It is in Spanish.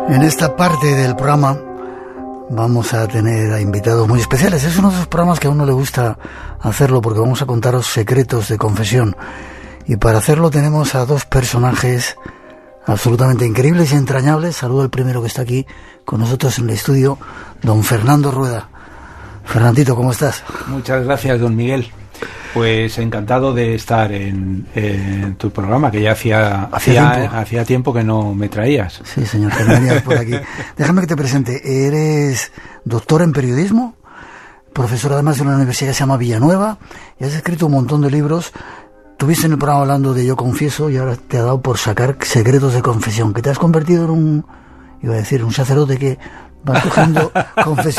En esta parte del programa vamos a tener a invitados muy especiales. Es uno de esos programas que a uno le gusta hacerlo porque vamos a contaros secretos de confesión. Y para hacerlo tenemos a dos personajes absolutamente increíbles y entrañables. Saludo al primero que está aquí con nosotros en el estudio, don Fernando Rueda. Fernandito, ¿cómo estás? Muchas gracias, don Miguel. Pues encantado de estar en tu programa, que ya hacía tiempo que no me traías. Sí, señor, que no venías por aquí. Déjame que te presente. Eres doctor en periodismo, profesor además de una universidad que se llama Villanueva, y has escrito un montón de libros. Tuviste en el programa hablando de Yo Confieso y ahora te ha dado por sacar secretos de confesión, que te has convertido en un sacerdote que va cogiendo confesiones